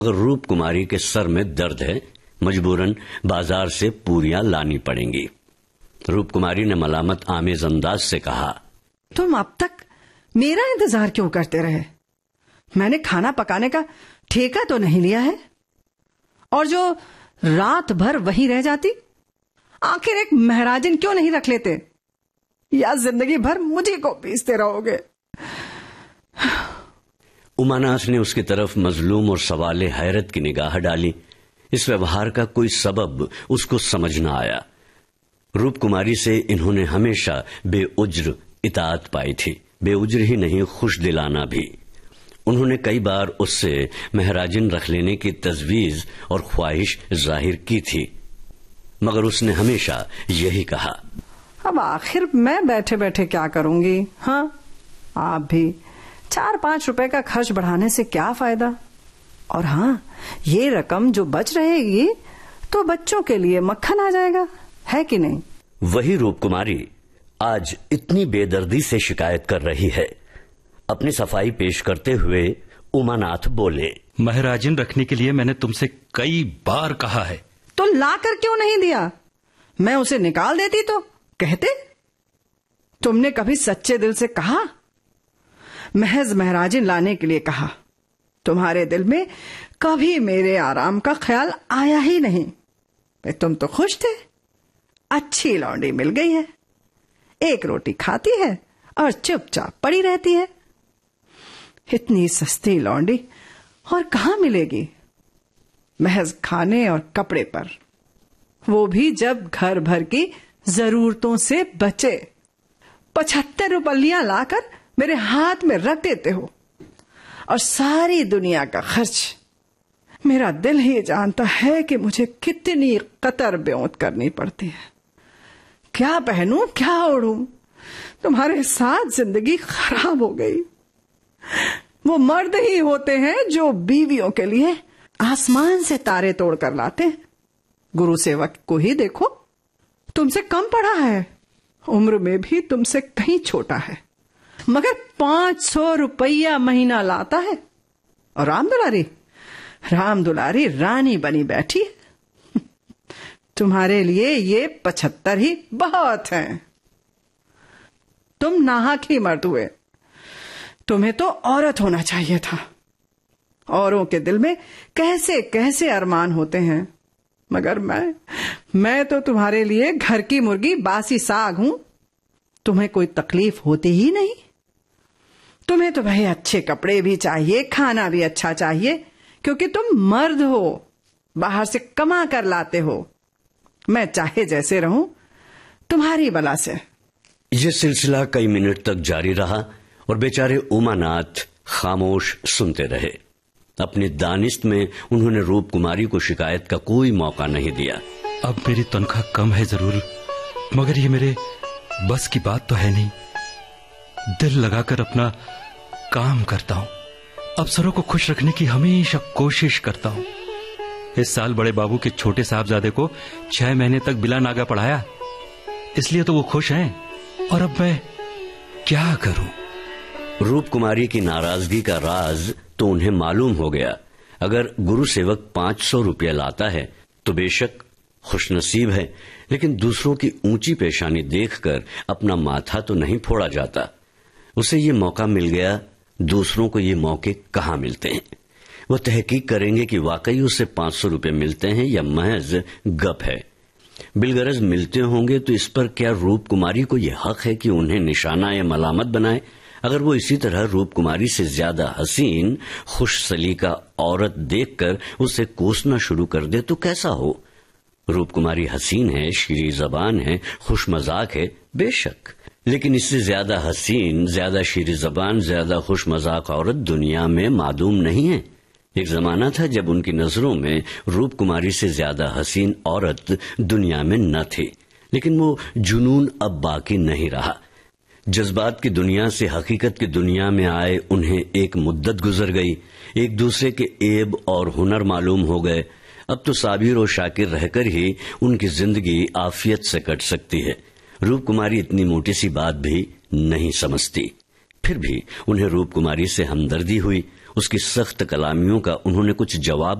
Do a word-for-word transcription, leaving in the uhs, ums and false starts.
अगर रूप कुमारी के सर में दर्द है, मजबूरन बाजार से पूरियां लानी पड़ेंगी। रूप कुमारी ने मलामत आमेज अंदाज से कहा, तुम अब तक मेरा इंतजार क्यों करते रहे? मैंने खाना पकाने का ठेका तो नहीं लिया है, और जो रात भर वहीं रह जाती, आखिर एक महराजन क्यों नहीं रख लेते, या जिंदगी भर मुझे को पीसते रहोगे? उमानाथ ने उसकी तरफ मजलूम और सवाले हैरत की निगाह डाली। इस व्यवहार का कोई सबब उसको समझ न आया। रूप कुमारी से इन्होंने हमेशा बेउज्र इताअत पाई थी, बेउज्र ही नहीं खुश दिलाना भी। उन्होंने कई बार उससे महराजिन रख लेने की तजवीज और ख्वाहिश जाहिर की थी, मगर उसने हमेशा यही कहा, अब आखिर मैं बैठे बैठे क्या करूंगी? हाँ, आप भी चार पांच रुपए का खर्च बढ़ाने से क्या फायदा? और हाँ, ये रकम जो बच रहेगी तो बच्चों के लिए मक्खन आ जाएगा, है कि नहीं? वही रूप कुमारी आज इतनी बेदर्दी से शिकायत कर रही है। अपनी सफाई पेश करते हुए उमानाथ बोले, महराजिन रखने के लिए मैंने तुमसे कई बार कहा है। तो लाकर क्यों नहीं दिया? मैं उसे निकाल देती तो कहते। तुमने कभी सच्चे दिल से कहा? महज महराजिन लाने के लिए कहा। तुम्हारे दिल में कभी मेरे आराम का ख्याल आया ही नहीं। तुम तो खुश थे, अच्छी लौंडी मिल गई है, एक रोटी खाती है और चुपचाप पड़ी रहती है। इतनी सस्ती लौंडी और कहां मिलेगी? महज खाने और कपड़े पर, वो भी जब घर भर की जरूरतों से बचे। पचहत्तर रुपलियां लाकर मेरे हाथ में रख देते हो, और सारी दुनिया का खर्च मेरा दिल ही जानता है कि मुझे कितनी कतर ब्योंत करनी पड़ती है। क्या पहनूं, क्या ओढ़ूं? तुम्हारे साथ जिंदगी खराब हो गई। वो मर्द ही होते हैं जो बीवियों के लिए आसमान से तारे तोड़ कर लाते हैं। गुरु सेवक को ही देखो, तुमसे कम पढ़ा है, उम्र में भी तुमसे कहीं छोटा है, मगर पांच सौ रुपया महीना लाता है। और राम दुलारी राम दुलारी रानी बनी बैठी है। तुम्हारे लिए ये पचहत्तर ही बहुत हैं। तुम नाहक ही मर्द हुए। तुम्हें तो औरत होना चाहिए था। औरों के दिल में कैसे कैसे अरमान होते हैं, मगर मैं मैं तो तुम्हारे लिए घर की मुर्गी बासी साग हूं। तुम्हें कोई तकलीफ होती ही नहीं। तुम्हें तो भाई अच्छे कपड़े भी चाहिए, खाना भी अच्छा चाहिए, क्योंकि तुम मर्द हो, बाहर से कमा कर लाते हो। मैं चाहे जैसे रहूं, तुम्हारी बला से। यह सिलसिला कई मिनट तक जारी रहा और बेचारे उमानाथ खामोश सुनते रहे। अपनी दानिश्त में उन्होंने रूप कुमारी को शिकायत का कोई मौका नहीं दिया। अब मेरी तनख्वाह कम है जरूर, मगर ये मेरे बस की बात तो है नहीं। दिल लगाकर अपना काम करता हूँ, अफसरों को खुश रखने की हमेशा कोशिश करता हूँ। इस साल बड़े बाबू के छोटे साहबजादे को छह महीने तक बिला नागा पढ़ाया, इसलिए तो वो खुश हैं। और अब मैं क्या करूं? रूप कुमारी की नाराजगी का राज तो उन्हें मालूम हो गया। अगर गुरु सेवक पांच सौ रुपया लाता है तो बेशक खुशनसीब है, लेकिन दूसरों की ऊंची पेशानी देखकर अपना माथा तो नहीं फोड़ा जाता। उसे ये मौका मिल गया, दूसरों को ये मौके कहाँ मिलते हैं। वो तहकीक करेंगे कि वाकई उसे पांच सौ रुपये मिलते हैं या महज गप है। बिलगरज मिलते होंगे तो इस पर क्या रूप कुमारी को यह हक है कि उन्हें निशाना या मलामत बनाए? अगर वो इसी तरह रूप कुमारी से ज्यादा हसीन, खुश सलीका औरत देखकर उसे कोसना शुरू कर दे तो कैसा हो? रूप कुमारी हसीन है, शीरी जबान है, खुश मजाक है, बेशक, लेकिन इससे ज्यादा हसीन, ज्यादा शीरी जबान, ज्यादा खुश मजाक औरत दुनिया में मालूम नहीं है। एक जमाना था जब उनकी नजरों में रूप कुमारी से ज्यादा हसीन औरत दुनिया में न थी, लेकिन वो जुनून अब बाकी नहीं रहा। जज्बात की दुनिया से हकीकत की दुनिया में आए उन्हें एक मुद्दत गुजर गई। एक दूसरे के ऐब और हुनर मालूम हो गए। अब तो साबिर और शाकिर रहकर ही उनकी जिंदगी आफियत से कट सकती है। रूप कुमारी इतनी मोटी सी बात भी नहीं समझती। फिर भी उन्हें रूप कुमारी से हमदर्दी हुई। उसकी सख्त कलामियों का उन्होंने कुछ जवाब